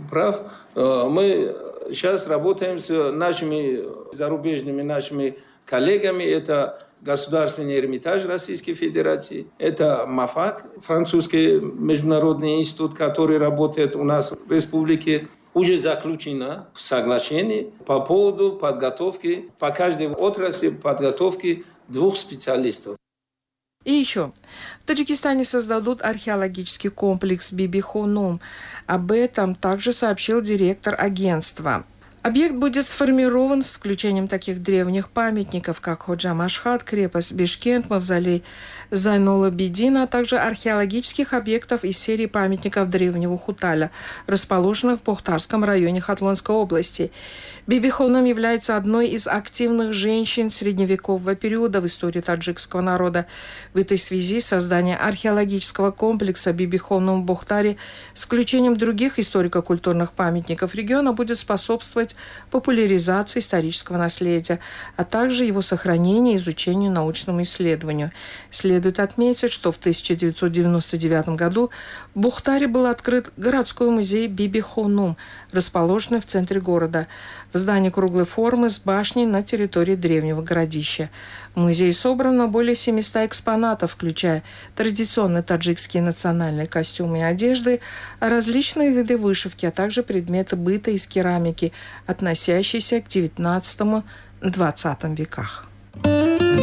прав. Мы сейчас работаем с нашими зарубежными коллегами. Это Государственный Эрмитаж Российской Федерации, это МАФАК, французский международный институт, который работает у нас в республике. Уже заключено соглашение по поводу подготовки, по каждой отрасли подготовки 2 специалистов. И еще. В Таджикистане создадут археологический комплекс Биби-Хонум. Об этом также сообщил директор агентства. Объект будет сформирован с включением таких древних памятников, как Ходжа Машхад, крепость Бишкент, мавзолей Зайнула-Бедина, а также археологических объектов из серии памятников древнего Хуталя, расположенных в Бухтарском районе Хатлонской области. Биби-Хонум является одной из активных женщин средневекового периода в истории таджикского народа. В этой связи создание археологического комплекса Биби-Хонум в Бухтаре с включением других историко-культурных памятников региона будет способствовать популяризации исторического наследия, а также его сохранению и изучению, научному исследованию. Следует отметить, что в 1999 году в Бухтаре был открыт городской музей Биби-Хонум, расположенный в центре города, в здании круглой формы с башней на территории древнего городища. В музее собрано более 700 экспонатов, включая традиционные таджикские национальные костюмы и одежды, различные виды вышивки, а также предметы быта из керамики, относящиеся к XIX-XX веках.